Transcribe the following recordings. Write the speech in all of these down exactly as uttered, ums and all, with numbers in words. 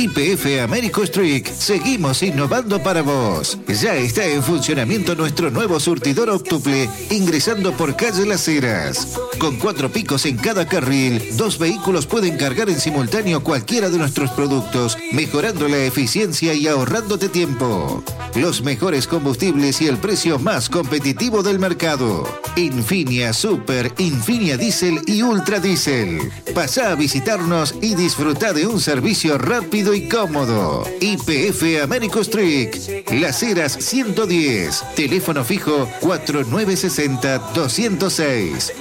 Y P F Américo Street, seguimos innovando para vos. Ya está en funcionamiento nuestro nuevo surtidor óptuple, ingresando por calle Las Heras. Con cuatro picos en cada carril, dos vehículos pueden cargar en simultáneo cualquiera de nuestros productos, mejorando la eficiencia y ahorrándote tiempo. Los mejores combustibles y el precio más competitivo del mercado. Infinia Super, Infinia Diesel y Ultra Diesel. Pasá a visitarnos y disfruta de un servicio rápido y cómodo. Y P F Américo Street, Las Heras ciento diez, teléfono fijo cuatro nueve seis cero, dos cero seis.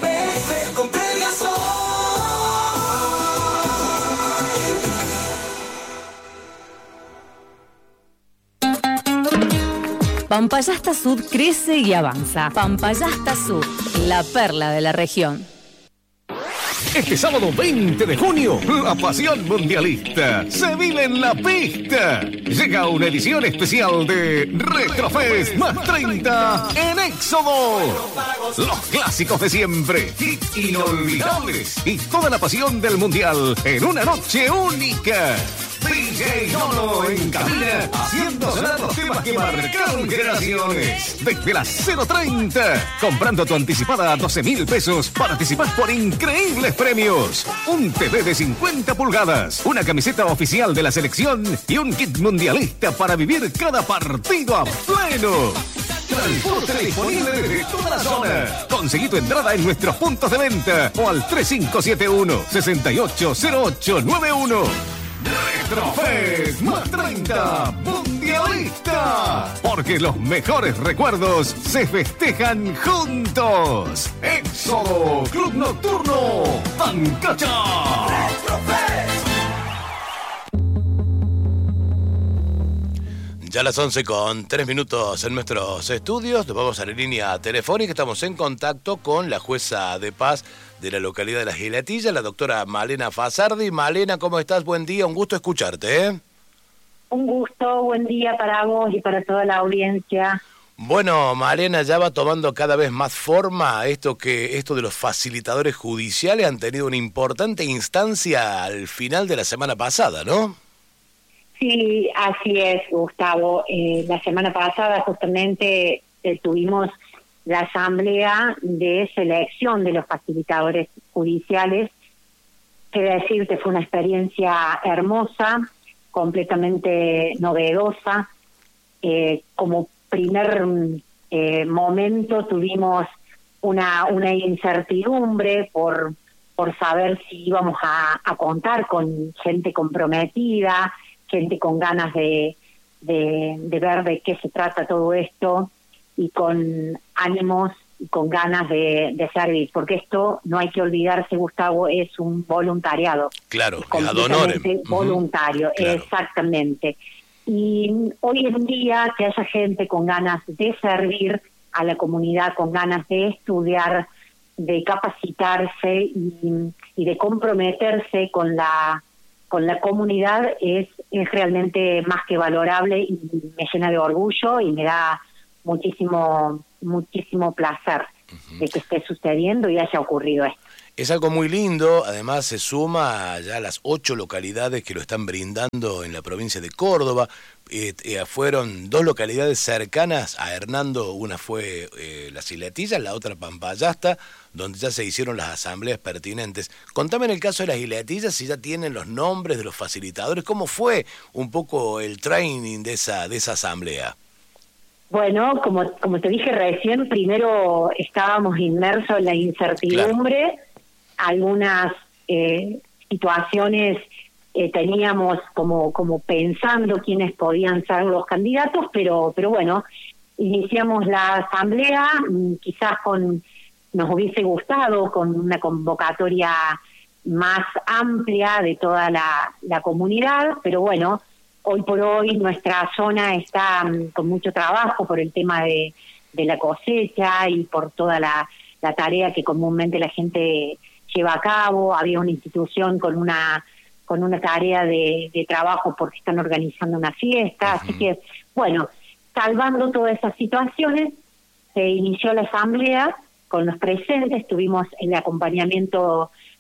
Pampayasta Sud crece y avanza. Pampayasta Sud, la perla de la región. Este sábado veinte de junio, la pasión mundialista se vive en la pista. Llega una edición especial de Retrofest más treinta en Éxodo. Los clásicos de siempre, hits inolvidables y toda la pasión del mundial en una noche única. D J Nono en cabina, haciendo sonar los temas que marcaron generaciones. Desde las cero treinta, comprando tu anticipada a doce mil pesos, participás por increíbles premios. Un T V de cincuenta pulgadas, una camiseta oficial de la selección y un kit mundialista para vivir cada partido a pleno. Transporte disponible desde toda la zona. Conseguí tu entrada en nuestros puntos de venta o al tres cinco siete uno, seis ocho cero ocho nueve uno. Retrofest más treinta Mundialista, porque los mejores recuerdos se festejan juntos. Éxodo Club Nocturno Tancacha. Retrofest. Ya a las once con tres minutos en nuestros estudios, nos vamos a la línea telefónica, estamos en contacto con la jueza de paz de la localidad de Las Giletillas, la doctora Malena Fasardi. Malena, ¿cómo estás? Buen día, un gusto escucharte, ¿eh? Un gusto, buen día para vos y para toda la audiencia. Bueno, Malena, ya va tomando cada vez más forma esto que esto de los facilitadores judiciales. Han tenido una importante instancia al final de la semana pasada, ¿no? Sí, así es, Gustavo. Eh, la semana pasada justamente eh, tuvimos la asamblea de selección de los facilitadores judiciales. Quiero decirte, fue una experiencia hermosa, completamente novedosa. Eh, como primer eh, momento tuvimos una, una incertidumbre por, por saber si íbamos a, a contar con gente comprometida, gente con ganas de, de, de ver de qué se trata todo esto y con ánimos y con ganas de, de servir, porque esto, no hay que olvidarse, Gustavo, es un voluntariado. Claro, es ad completamente honorem. voluntario, Uh-huh. Claro. Exactamente. Y hoy en día que haya gente con ganas de servir a la comunidad, con ganas de estudiar, de capacitarse y, y de comprometerse con la con la comunidad es, es realmente más que valorable y me llena de orgullo y me da muchísimo muchísimo placer uh-huh. de que esté sucediendo y haya ocurrido esto. Es algo muy lindo, además se suma ya a las ocho localidades que lo están brindando en la provincia de Córdoba. Eh, eh, fueron dos localidades cercanas a Hernando, una fue eh, Las Giletillas, la otra Pampayasta, donde ya se hicieron las asambleas pertinentes. Contame en el caso de Las Giletillas si ya tienen los nombres de los facilitadores, ¿cómo fue un poco el training de esa, de esa asamblea? Bueno, como, como te dije recién, primero estábamos inmersos en la incertidumbre. Claro. Algunas eh, situaciones eh, teníamos como como pensando quiénes podían ser los candidatos, pero pero bueno, iniciamos la asamblea, quizás con nos hubiese gustado con una convocatoria más amplia de toda la, la comunidad, pero bueno, hoy por hoy nuestra zona está um, con mucho trabajo por el tema de, de la cosecha y por toda la, la tarea que comúnmente la gente lleva a cabo. Había una institución con una con una tarea de, de trabajo porque están organizando una fiesta, uh-huh. Así que, bueno, salvando todas esas situaciones, se inició la asamblea con los presentes, tuvimos el acompañamiento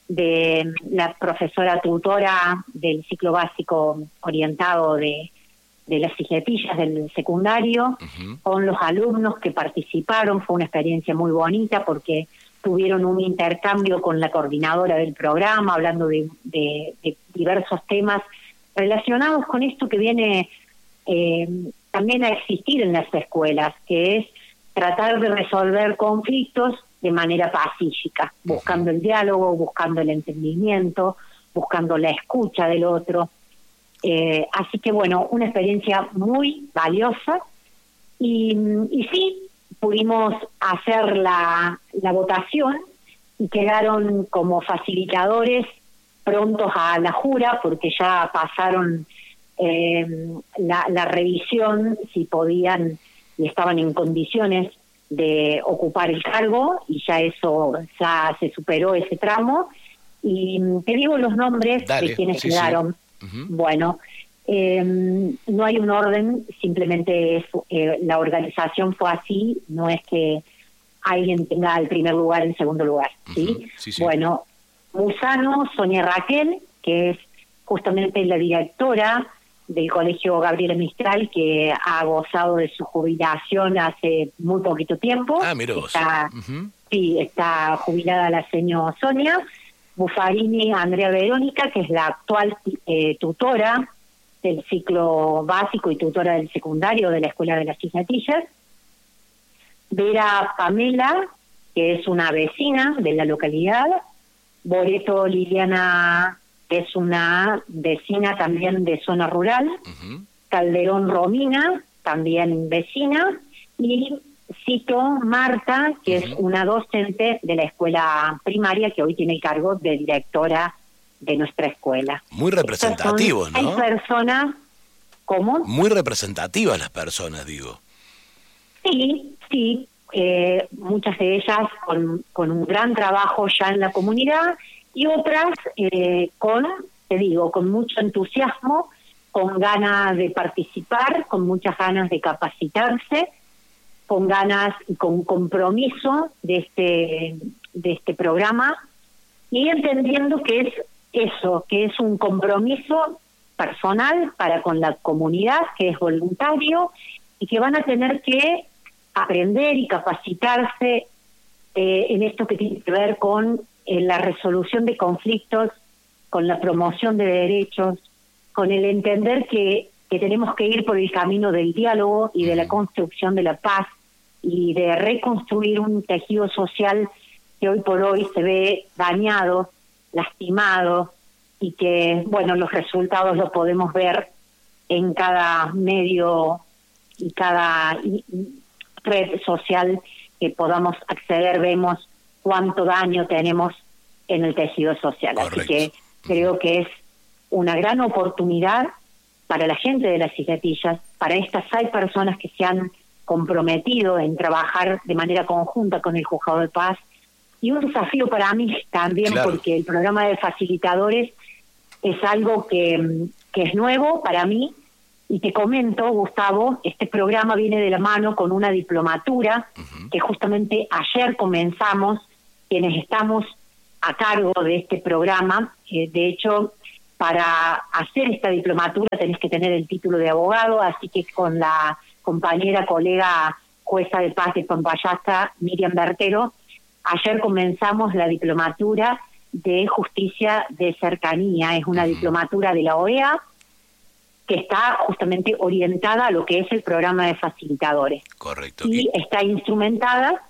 de la profesora tutora del ciclo básico orientado de, de las cijetillas del secundario, uh-huh. con los alumnos que participaron. Fue una experiencia muy bonita porque tuvieron un intercambio con la coordinadora del programa, hablando de, de, de diversos temas relacionados con esto que viene eh, también a existir en las escuelas, que es tratar de resolver conflictos de manera pacífica, buscando el diálogo, buscando el entendimiento, buscando la escucha del otro. Eh, así que bueno, una experiencia muy valiosa y, y sí, pudimos hacer la, la votación y quedaron como facilitadores prontos a la jura porque ya pasaron eh, la, la revisión, si podían y estaban en condiciones de ocupar el cargo, y ya eso, ya se superó ese tramo. Y te digo los nombres Dale, de quienes sí, quedaron. Sí. Uh-huh. Bueno, eh, no hay un orden, simplemente es, eh, la organización fue así, no es que alguien tenga el primer lugar, el segundo lugar. ¿sí? Uh-huh. Sí, sí. Bueno, Musano, Sonia Raquel, que es justamente la directora del Colegio Gabriela Mistral, que ha gozado de su jubilación hace muy poquito tiempo. Ah, mira vos. Está, uh-huh. Sí, está jubilada la señora Sonia. Buffarini Andrea Verónica, que es la actual eh, tutora del ciclo básico y tutora del secundario de la Escuela de las Cijetillas. Vera Pamela, que es una vecina de la localidad. Boreto Liliana, que es una vecina también de zona rural. Uh-huh. Calderón Romina, también vecina. Y Cito Marta, que uh-huh. es una docente de la escuela primaria que hoy tiene el cargo de directora de nuestra escuela. Muy representativos, ¿no? Hay personas, ¿cómo? Muy representativas las personas, digo. Sí, sí. Eh, muchas de ellas con, con un gran trabajo ya en la comunidad y otras eh, con, te digo, con mucho entusiasmo, con ganas de participar, con muchas ganas de capacitarse, con ganas y con compromiso de este, de este programa y entendiendo que es eso, que es un compromiso personal para con la comunidad, que es voluntario y que van a tener que aprender y capacitarse eh, en esto que tiene que ver con eh, la resolución de conflictos, con la promoción de derechos, con el entender que, que tenemos que ir por el camino del diálogo y de la construcción de la paz y de reconstruir un tejido social que hoy por hoy se ve dañado, lastimado y que, bueno, los resultados los podemos ver en cada medio y cada y, y red social que podamos acceder, vemos cuánto daño tenemos en el tejido social. Correcto. Así que creo que es una gran oportunidad para la gente de las cijetillas, para estas seis personas que se han comprometido en trabajar de manera conjunta con el Juzgado de Paz, y un desafío para mí también, claro. porque el programa de facilitadores es algo que, que es nuevo para mí. Y te comento, Gustavo, este programa viene de la mano con una diplomatura uh-huh. que justamente ayer comenzamos, quienes estamos a cargo de este programa. Eh, de hecho, para hacer esta diplomatura tenés que tener el título de abogado, así que con la compañera, colega, jueza de paz de Pampayasta, Miriam Bertero, ayer comenzamos la diplomatura de justicia de cercanía. Es una uh-huh. diplomatura de la O E A, que está justamente orientada a lo que es el programa de facilitadores. Correcto. Y está instrumentada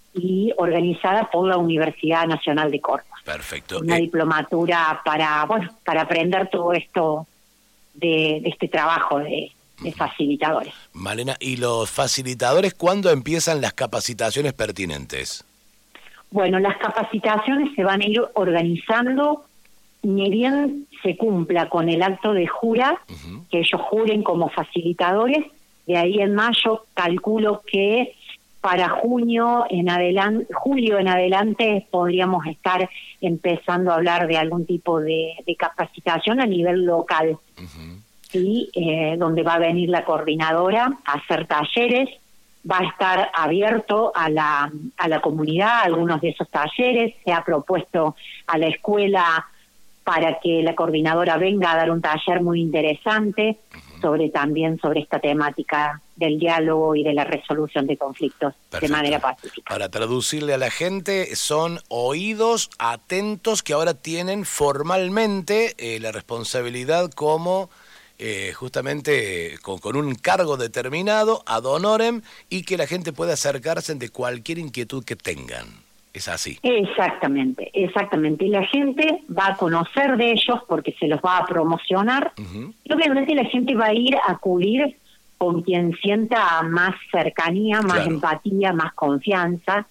y organizada por la Universidad Nacional de Córdoba. Perfecto. Una eh... diplomatura para, bueno, para aprender todo esto de, de este trabajo de, de facilitadores. Malena, ¿y los facilitadores cuándo empiezan las capacitaciones pertinentes? Bueno, las capacitaciones se van a ir organizando ni bien se cumpla con el acto de jura, uh-huh. que ellos juren como facilitadores. De ahí en mayo calculo que para junio en adelante, julio en adelante podríamos estar empezando a hablar de algún tipo de, de capacitación a nivel local, uh-huh. ¿sí? eh, donde va a venir la coordinadora a hacer talleres va a estar abierto a la, a la comunidad, algunos de esos talleres. Se ha propuesto a la escuela para que la coordinadora venga a dar un taller muy interesante sobre también sobre esta temática del diálogo y de la resolución de conflictos. Perfecto. De manera pacífica. Para traducirle a la gente, son oídos atentos que ahora tienen formalmente eh, la responsabilidad como eh, justamente con, con un cargo determinado ad honorem, y que la gente pueda acercarse de cualquier inquietud que tengan. Es así. Exactamente, exactamente. Y la gente va a conocer de ellos porque se los va a promocionar. Uh-huh. Y obviamente la gente va a ir a acudir con quien sienta más cercanía, más claro. empatía, más confianza.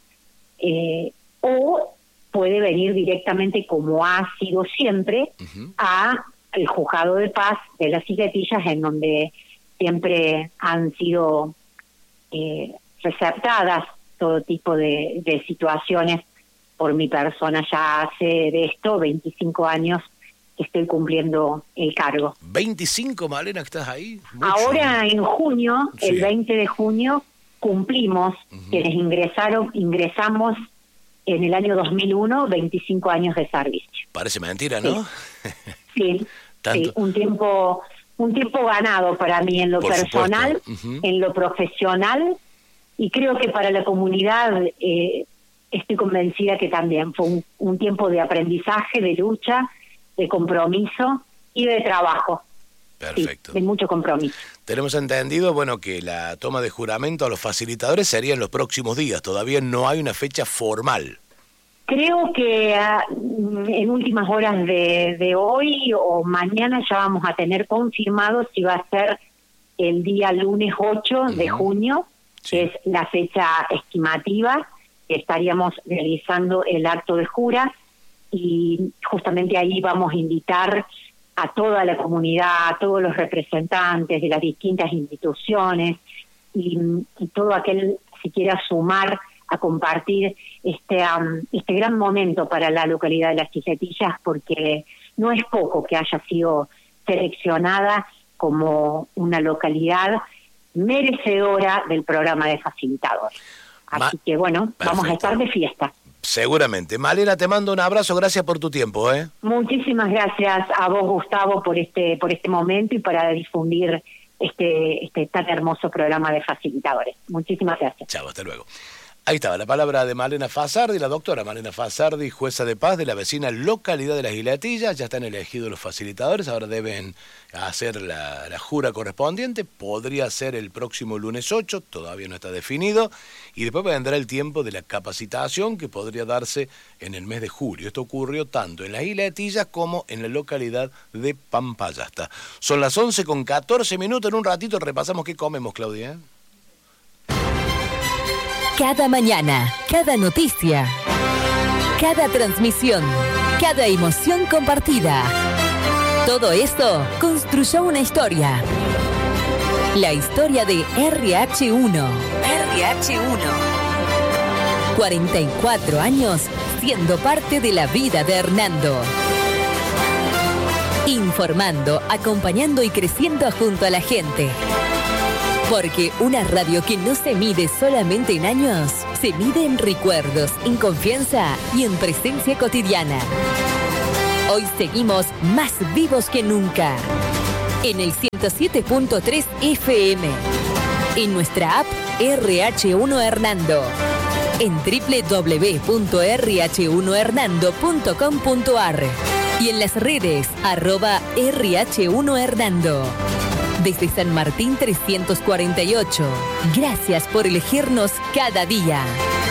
Eh, o puede venir directamente, como ha sido siempre, uh-huh. a el juzgado de paz de las Isletillas, en donde siempre han sido eh, receptadas todo tipo de, de situaciones por mi persona. Ya hace de esto veinticinco años que estoy cumpliendo el cargo. ¿veinticinco, Malena, que estás ahí? Mucho. Ahora en junio, sí. el veinte de junio, cumplimos, uh-huh. quienes ingresaron, ingresamos en el año dos mil uno, veinticinco años de servicio. Parece mentira, ¿no? Sí, sí, sí, un tiempo, un tiempo ganado para mí en lo por personal, uh-huh. en lo profesional. Y creo que para la comunidad eh, estoy convencida que también fue un, un tiempo de aprendizaje, de lucha, de compromiso y de trabajo. Perfecto. Sí, de mucho compromiso. Tenemos entendido, bueno, que la toma de juramento a los facilitadores sería en los próximos días. Todavía no hay una fecha formal. Creo que uh, en últimas horas de, de hoy o mañana ya vamos a tener confirmado si va a ser el día lunes ocho uh-huh. de junio. Sí. Que es la fecha estimativa, que estaríamos realizando el acto de jura, y justamente ahí vamos a invitar a toda la comunidad, a todos los representantes de las distintas instituciones y, y todo aquel que quiera sumar a compartir este, um, este gran momento para la localidad de Las Isletillas, porque no es poco que haya sido seleccionada como una localidad merecedora del programa de facilitador. Así Ma- que bueno, perfecto. Vamos a estar de fiesta. Seguramente. Malena, te mando un abrazo, gracias por tu tiempo, ¿eh? Muchísimas gracias a vos, Gustavo, por este por este momento y para difundir este este tan hermoso programa de facilitadores. Muchísimas gracias. Chao, hasta luego. Ahí estaba la palabra de Malena Fasardi, la doctora Malena Fasardi, jueza de paz de la vecina localidad de Las Isletillas. Ya están elegidos los facilitadores, ahora deben hacer la, la jura correspondiente. Podría ser el próximo lunes ocho, todavía no está definido. Y después vendrá el tiempo de la capacitación, que podría darse en el mes de julio. Esto ocurrió tanto en Las Isletillas como en la localidad de Pampayasta. Son las once con catorce minutos, en un ratito repasamos qué comemos, Claudia. Cada mañana, cada noticia, cada transmisión, cada emoción compartida. Todo esto construyó una historia. La historia de R H uno. R H uno. cuarenta y cuatro años siendo parte de la vida de Hernando. Informando, acompañando y creciendo junto a la gente. Porque una radio que no se mide solamente en años, se mide en recuerdos, en confianza y en presencia cotidiana. Hoy seguimos más vivos que nunca. En el ciento siete punto tres F M. En nuestra app R H uno Hernando. En doble u doble u doble u punto r h uno hernando punto com punto a r. Y en las redes arroba R H uno Hernando. Desde San Martín trescientos cuarenta y ocho. Gracias por elegirnos cada día.